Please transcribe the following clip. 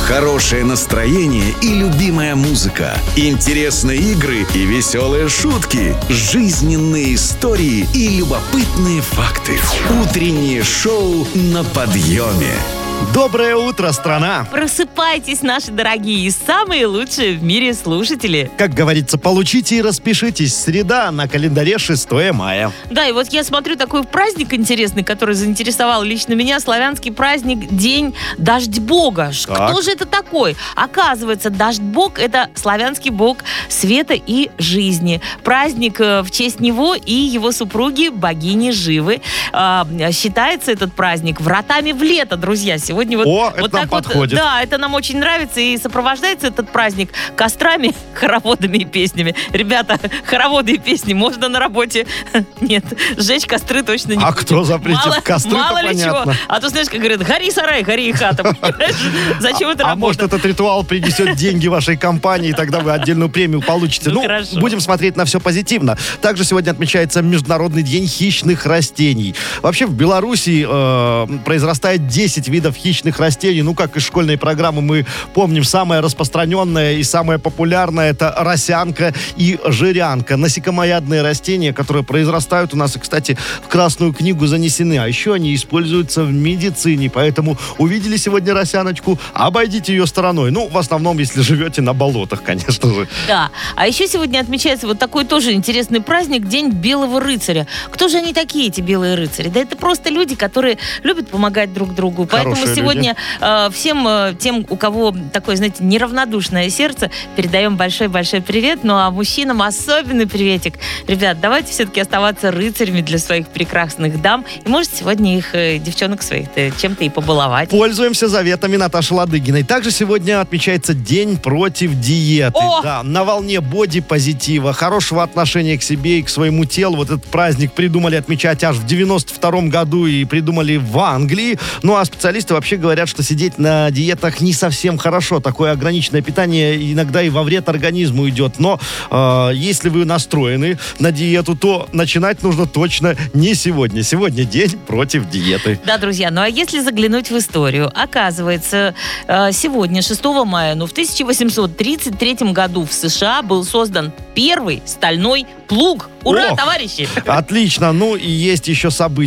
Хорошее настроение и любимая музыка. Интересные игры и веселые шутки. Жизненные истории и любопытные факты. Утреннее шоу на подъеме. Доброе утро, страна! Просыпайтесь, наши дорогие и самые лучшие в мире слушатели. Как говорится, получите и распишитесь. Среда, на календаре 6 мая. Да, и вот я смотрю такой праздник интересный, который заинтересовал лично меня. Славянский праздник День Дождь-Бога. Кто же это такой? Оказывается, Дождь-Бог — это славянский бог света и жизни. Праздник в честь него и его супруги, богини Живы. Считается этот праздник вратами в лето, друзья. Сегодня это нам подходит. Да, это нам очень нравится. И сопровождается этот праздник кострами, хороводами и песнями. Ребята, хороводы и песни можно на работе? Нет, сжечь костры точно не будем. А кто запретил? Костры-то мало ли понятно. чего. А то, знаешь, как говорят, гори сарай, гори и хата. Зачем это А работа? может, этот ритуал принесет деньги вашей компании, и тогда вы отдельную премию получите. Хорошо. Будем смотреть на все позитивно. Также сегодня отмечается Международный день хищных растений. Вообще в Беларуси произрастает 10 видов хищных растений. Как из школьной программы мы помним, самое распространенное и самое популярное — это росянка и жирянка. Насекомоядные растения, которые произрастают у нас и, кстати, в Красную книгу занесены. А еще они используются в медицине. Поэтому увидели сегодня росяночку, обойдите ее стороной. В основном, если живете на болотах, конечно же. Да. А еще сегодня отмечается вот такой тоже интересный праздник — День Белого рыцаря. Кто же они такие, эти белые рыцари? Да это просто люди, которые любят помогать друг другу. Поэтому сегодня всем тем, у кого такое, знаете, неравнодушное сердце, передаем большой-большой привет. Ну а мужчинам особенный приветик. Ребят, давайте все-таки оставаться рыцарями для своих прекрасных дам. И может сегодня их, девчонок своих, чем-то и побаловать. Пользуемся заветами Наташи Ладыгиной. Также сегодня отмечается День против диеты. Да, на волне бодипозитива, хорошего отношения к себе и к своему телу. Вот этот праздник придумали отмечать аж в 92-м году и придумали в Англии. А специалисты вообще говорят, что сидеть на диетах не совсем хорошо. Такое ограниченное питание иногда и во вред организму идет. Но если вы настроены на диету, то начинать нужно точно не сегодня. Сегодня день против диеты. Да, друзья, а если заглянуть в историю, оказывается, сегодня, 6 мая, в 1833 году в США был создан первый стальной плуг. Ура, товарищи! Отлично. И есть еще события.